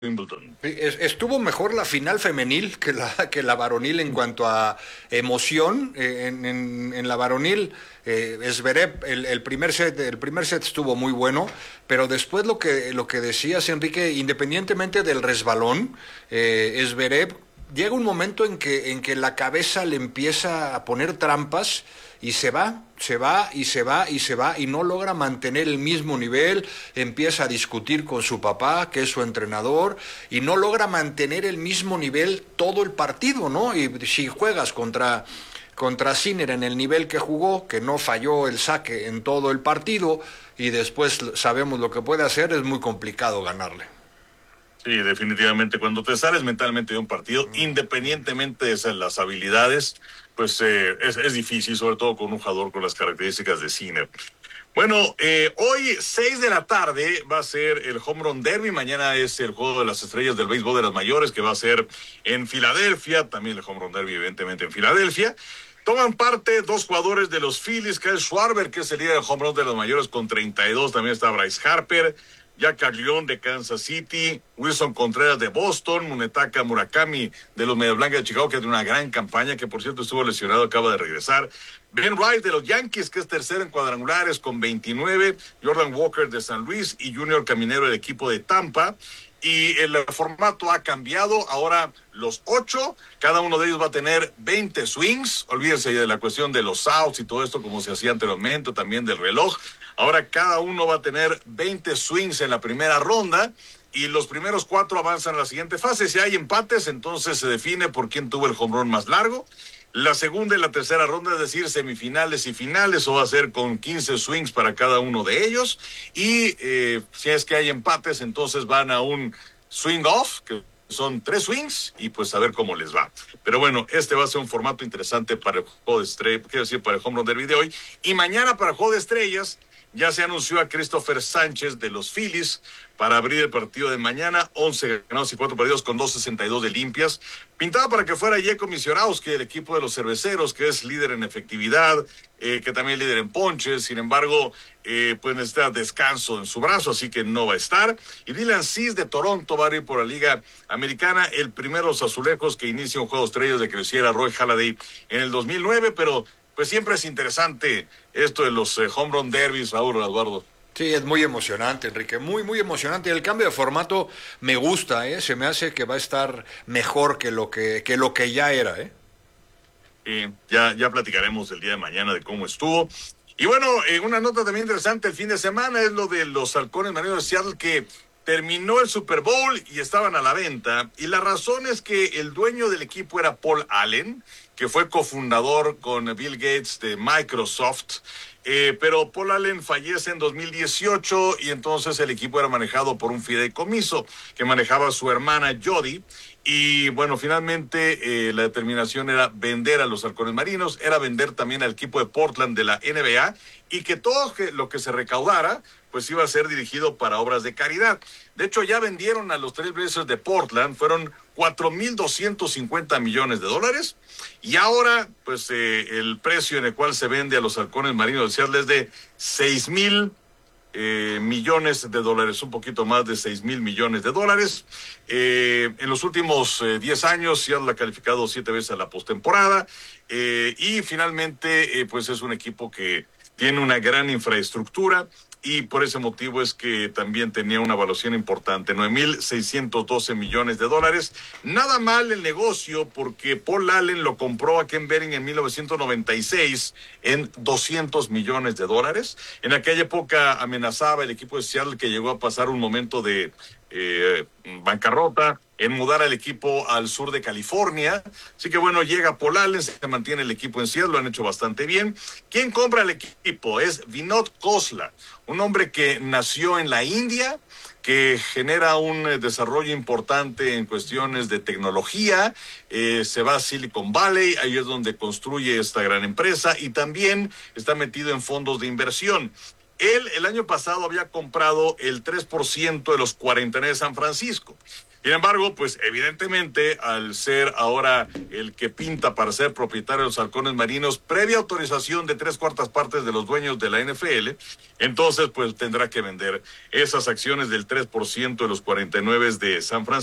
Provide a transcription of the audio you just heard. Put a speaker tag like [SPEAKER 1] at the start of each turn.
[SPEAKER 1] Wimbledon.
[SPEAKER 2] Estuvo mejor la final femenil que la varonil en cuanto a emoción. En la varonil, Zverev, el primer set estuvo muy bueno, pero después lo que decías, Enrique, independientemente del resbalón, Zverev llega un momento en que la cabeza le empieza a poner trampas y se va y se va y se va y no logra mantener el mismo nivel, empieza a discutir con su papá, que es su entrenador, y no logra mantener el mismo nivel todo el partido, ¿no? Y si juegas contra Sinner en el nivel que jugó, que no falló el saque en todo el partido, y después sabemos lo que puede hacer, es muy complicado ganarle.
[SPEAKER 1] Sí, definitivamente. Cuando te sales mentalmente de un partido, independientemente de las habilidades, pues es difícil, sobre todo con un jugador con las características de Sinner. Bueno, hoy 6 de la tarde va a ser el Home Run Derby. Mañana es el juego de las estrellas del béisbol de las mayores, que va a ser en Filadelfia. También el Home Run Derby, evidentemente, en Filadelfia. Toman parte dos jugadores de los Phillies, Kyle Schwarber, que es el líder del home run de los mayores con 32. También está Bryce Harper, Jack Caglione de Kansas City, Wilson Contreras de Boston, Munetaka Murakami de los Medias Blancas de Chicago, que tiene una gran campaña, que por cierto estuvo lesionado, acaba de regresar. Ben Wright de los Yankees, que es tercero en cuadrangulares con 29, Jordan Walker de San Luis y Junior Caminero del equipo de Tampa. Y el formato ha cambiado. Ahora los 8, cada uno de ellos va a tener 20 swings. Olvídense de la cuestión de los outs y todo esto como se hacía anteriormente, también del reloj. Ahora cada uno va a tener 20 swings en la primera ronda y los primeros 4 avanzan a la siguiente fase. Si hay empates, entonces se define por quién tuvo el home run más largo. La segunda y la tercera ronda, es decir, semifinales y finales, o va a ser con 15 swings para cada uno de ellos. Y si es que hay empates, entonces van a un swing off, que son 3 swings, y pues a ver cómo les va. Pero bueno, este va a ser un formato interesante para el juego de estrellas, quiero decir, para el Home Run Derby de hoy. Y mañana para el juego de estrellas, ya se anunció a Christopher Sánchez de los Phillies para abrir el partido de mañana. 11 ganados y 4 perdidos con 2.62 de limpias. Pintaba para que fuera Jeko Misiorowski, el equipo de los cerveceros, que es líder en efectividad, que también es líder en ponches. Sin embargo, pues necesita descanso en su brazo, así que no va a estar. Y Dylan Cease de Toronto va a ir por la Liga Americana, el primero de los azulejos que inicia un juego de estrellas de que lo hiciera Roy Halladay en el 2009, pero pues siempre es interesante esto de los home run derbies, Raúl, Eduardo.
[SPEAKER 2] Sí, es muy emocionante, Enrique, muy, muy emocionante. El cambio de formato me gusta, ¿eh? Se me hace que va a estar mejor que lo que ya era, ¿eh?
[SPEAKER 1] Ya platicaremos el día de mañana de cómo estuvo. Y bueno, una nota también interesante el fin de semana es lo de los halcones marinos de Seattle, que terminó el Super Bowl y estaban a la venta. Y la razón es que el dueño del equipo era Paul Allen, que fue cofundador con Bill Gates de Microsoft. Pero Paul Allen fallece en 2018 y entonces el equipo era manejado por un fideicomiso que manejaba su hermana Jody. Y bueno, finalmente la determinación era vender a los halcones marinos, era vender también al equipo de Portland de la NBA, y que todo lo que se recaudara pues iba a ser dirigido para obras de caridad. De hecho, ya vendieron a los Trail Blazers de Portland, fueron $4,250 millones, y ahora pues el precio en el cual se vende a los halcones marinos de Seattle es de 6,000 millones de dólares, un poquito más de 6,000 millones de dólares. En los últimos 10 años Seattle ha calificado 7 veces a la postemporada, y finalmente pues es un equipo que tiene una gran infraestructura, y por ese motivo es que también tenía una evaluación importante, 9,612 millones de dólares. Nada mal el negocio, porque Paul Allen lo compró a Ken Behring en 1996 en 200 millones de dólares. En aquella época amenazaba el equipo de Seattle, que llegó a pasar un momento de bancarrota, en mudar al equipo al sur de California. Así que bueno, llega Paul Allen, se mantiene el equipo en Seattle, lo han hecho bastante bien. ¿Quién compra el equipo? Es Vinod Khosla, un hombre que nació en la India, que genera un desarrollo importante en cuestiones de tecnología. Se va a Silicon Valley, ahí es donde construye esta gran empresa, y también está metido en fondos de inversión. Él el año pasado había comprado el 3% de los 49 de San Francisco. Sin embargo, pues evidentemente, al ser ahora el que pinta para ser propietario de los halcones marinos, previa autorización de 3/4 partes de los dueños de la NFL, entonces pues tendrá que vender esas acciones del 3% de los 49 de San Francisco.